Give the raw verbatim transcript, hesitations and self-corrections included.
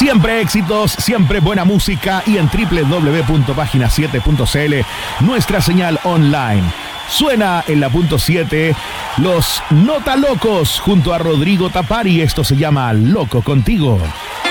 Siempre éxitos, siempre buena música y en doble u doble u doble u punto página siete punto c l nuestra señal online. Suena en la punto siete los Nota Locos junto a Rodrigo Tapari. Esto se llama Loco Contigo.